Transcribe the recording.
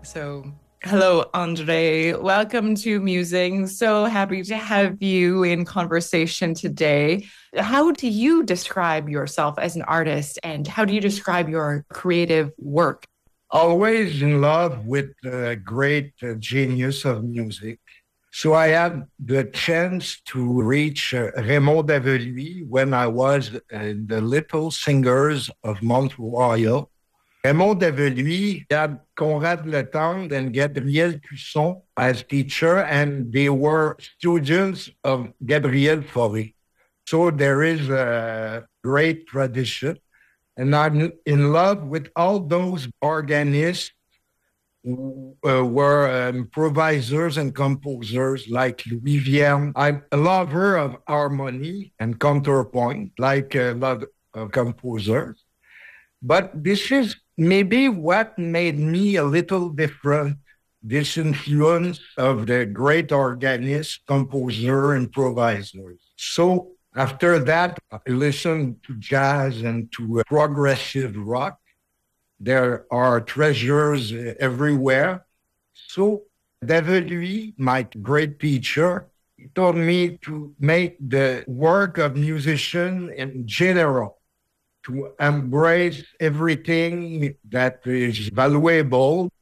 So, hello, Andre. Welcome to Musing. So happy to have you in conversation today. How do you describe yourself as an artist, and how do you describe your creative work? Always in love with the great genius of music. So I had the chance to reach Raymond Daveluy when I was in the Little Singers of Mount Royal. Raymond Daveluy had Conrad Letendre and Gabriel Cusson as teacher, and they were students of Gabriel Fauré. So there is a great tradition. And I'm in love with all those organists who were improvisers and composers like Louis Vierne. I'm a lover of harmony and counterpoint, like a lot of composers. But this is maybe what made me a little different, this influence of the great organist, composer, improvisers. So after that, I listened to jazz and to progressive rock. There are treasures everywhere. So David Louis, my great teacher, he told me to make the work of musician in general, to embrace everything that is valuable